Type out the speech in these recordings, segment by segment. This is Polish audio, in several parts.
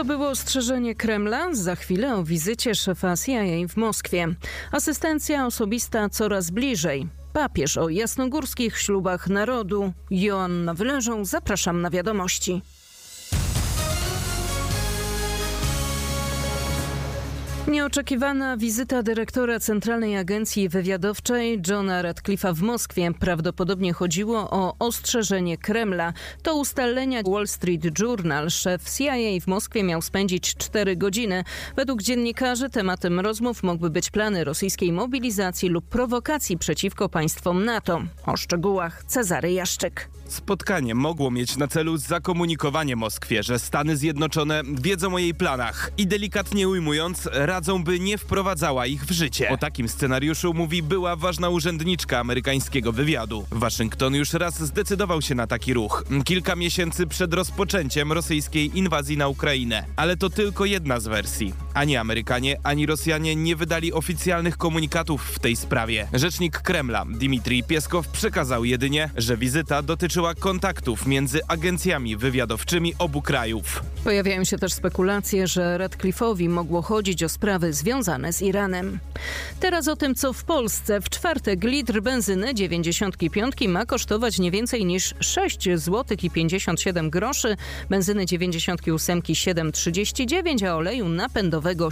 To było ostrzeżenie Kremla. Za chwilę o wizycie szefa CIA w Moskwie. Asystencja osobista coraz bliżej. Papież o jasnogórskich ślubach narodu. Joanna Wylężą, zapraszam na wiadomości. Nieoczekiwana wizyta dyrektora Centralnej Agencji Wywiadowczej Johna Ratcliffe'a w Moskwie. Prawdopodobnie chodziło o ostrzeżenie Kremla. To ustalenia Wall Street Journal. Szef CIA w Moskwie miał spędzić 4 godziny. Według dziennikarzy tematem rozmów mogły być plany rosyjskiej mobilizacji lub prowokacji przeciwko państwom NATO. O szczegółach Cezary Jaszczyk. Spotkanie mogło mieć na celu zakomunikowanie Moskwie, że Stany Zjednoczone wiedzą o jej planach i delikatnie ujmując, radzą, by nie wprowadzała ich w życie. O takim scenariuszu mówi była ważna urzędniczka amerykańskiego wywiadu. Waszyngton już raz zdecydował się na taki ruch. Kilka miesięcy przed rozpoczęciem rosyjskiej inwazji na Ukrainę. Ale to tylko jedna z wersji. Ani Amerykanie, ani Rosjanie nie wydali oficjalnych komunikatów w tej sprawie. Rzecznik Kremla Dmitrij Pieskow przekazał jedynie, że wizyta dotyczyła kontaktów między agencjami wywiadowczymi obu krajów. Pojawiają się też spekulacje, że Ratcliffe'owi mogło chodzić o sprawy związane z Iranem. Teraz o tym, co w Polsce. W czwartek litr benzyny 95 ma kosztować nie więcej niż 6,57 zł, benzyny 98 7,39, a oleju napędowego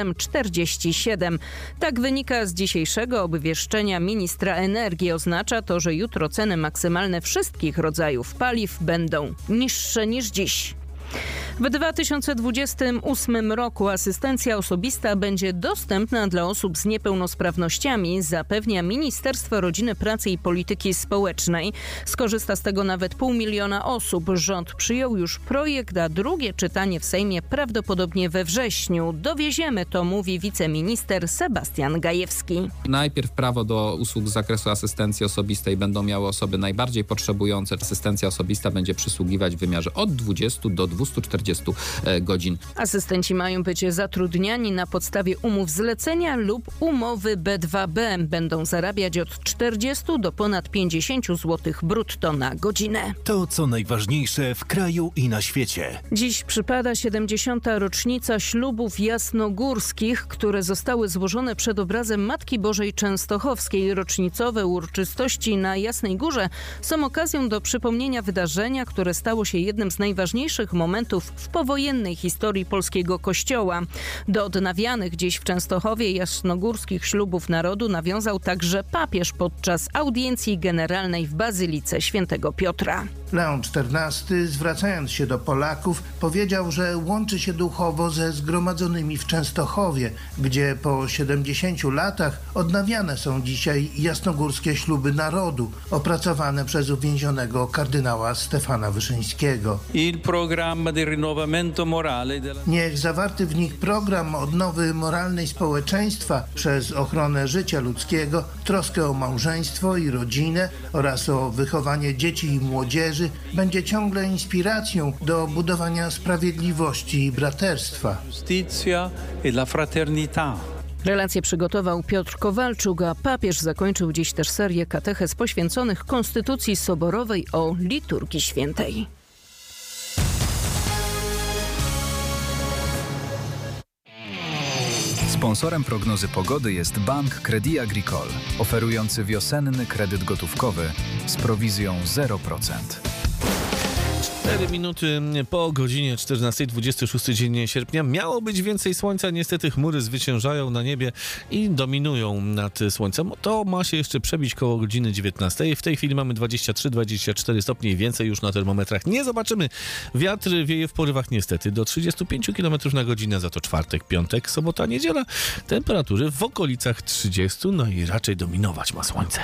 7,47. Tak wynika z dzisiejszego obwieszczenia ministra energii. Oznacza to, że jutro ceny maksymalne wszystkich rodzajów paliw będą niższe niż dziś. W 2028 roku asystencja osobista będzie dostępna dla osób z niepełnosprawnościami, zapewnia Ministerstwo Rodziny, Pracy i Polityki Społecznej. Skorzysta z tego nawet 500 000 osób. Rząd przyjął już projekt, a drugie czytanie w Sejmie prawdopodobnie we wrześniu. Dowieziemy to, mówi wiceminister Sebastian Gajewski. Najpierw prawo do usług z zakresu asystencji osobistej będą miały osoby najbardziej potrzebujące. Asystencja osobista będzie przysługiwać w wymiarze od 20 do 240 godzin. Asystenci mają być zatrudniani na podstawie umów zlecenia lub umowy B2B. Będą zarabiać od 40 do ponad 50 zł brutto na godzinę. To, co najważniejsze w kraju i na świecie. Dziś przypada 70. rocznica ślubów jasnogórskich, które zostały złożone przed obrazem Matki Bożej Częstochowskiej. Rocznicowe uroczystości na Jasnej Górze są okazją do przypomnienia wydarzenia, które stało się jednym z najważniejszych momentów w powojennej historii polskiego Kościoła. Do odnawianych dziś w Częstochowie jasnogórskich ślubów narodu nawiązał także papież podczas audiencji generalnej w Bazylice Świętego Piotra. Leon XIV, zwracając się do Polaków, powiedział, że łączy się duchowo ze zgromadzonymi w Częstochowie, gdzie po 70 latach odnawiane są dzisiaj jasnogórskie śluby narodu, opracowane przez uwięzionego kardynała Stefana Wyszyńskiego. Niech zawarty w nich program odnowy moralnej społeczeństwa przez ochronę życia ludzkiego, troskę o małżeństwo i rodzinę oraz o wychowanie dzieci i młodzieży będzie ciągle inspiracją do budowania sprawiedliwości i braterstwa. Relację przygotował Piotr Kowalczuk, a papież zakończył dziś też serię katechez poświęconych Konstytucji Soborowej o liturgii świętej. Sponsorem prognozy pogody jest Bank Crédit Agricole, oferujący wiosenny kredyt gotówkowy z prowizją 0%. 4 minuty po godzinie 14, 26 dzień sierpnia. Miało być więcej słońca, niestety chmury zwyciężają na niebie i dominują nad słońcem. To ma się jeszcze przebić koło godziny 19. W tej chwili mamy 23-24 stopnie i więcej już na termometrach nie zobaczymy. Wiatr wieje w porywach niestety do 35 km na godzinę, za to czwartek, piątek, sobota, niedziela. Temperatury w okolicach 30, no i raczej dominować ma słońce.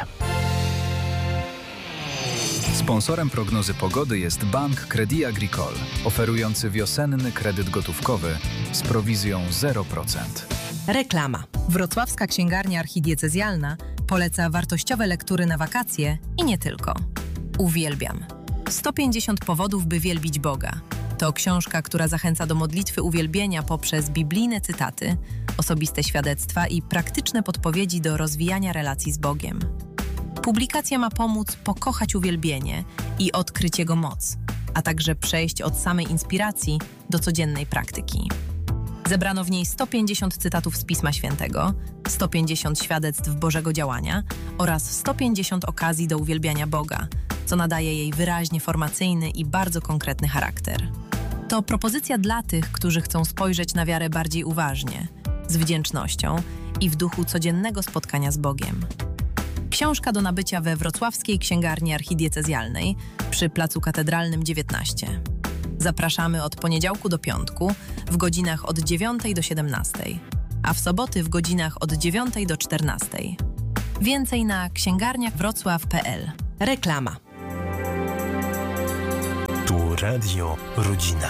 Sponsorem prognozy pogody jest Bank Crédit Agricole, oferujący wiosenny kredyt gotówkowy z prowizją 0%. Reklama. Wrocławska Księgarnia Archidiecezjalna poleca wartościowe lektury na wakacje i nie tylko. Uwielbiam. 150 powodów, by wielbić Boga. To książka, która zachęca do modlitwy uwielbienia poprzez biblijne cytaty, osobiste świadectwa i praktyczne podpowiedzi do rozwijania relacji z Bogiem. Publikacja ma pomóc pokochać uwielbienie i odkryć jego moc. a także przejść od samej inspiracji do codziennej praktyki. Zebrano w niej 150 cytatów z Pisma Świętego, 150 świadectw Bożego działania oraz 150 okazji do uwielbiania Boga, co nadaje jej wyraźnie formacyjny i bardzo konkretny charakter. To propozycja dla tych, którzy chcą spojrzeć na wiarę bardziej uważnie, z wdzięcznością i w duchu codziennego spotkania z Bogiem. Książka do nabycia we wrocławskiej księgarni archidiecezjalnej przy Placu Katedralnym 19. Zapraszamy od poniedziałku do piątku w godzinach od 9 do 17, a w soboty w godzinach od 9 do 14. Więcej na księgarniachwrocław.pl. Reklama. Tu Radio Rodzina.